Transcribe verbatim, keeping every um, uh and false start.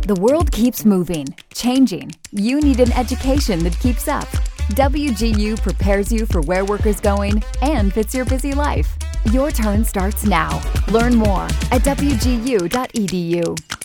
The world keeps moving, changing. You need an education that keeps up. W G U prepares you for where work is going and fits your busy life. Your turn starts now. Learn more at W G U dot E D U.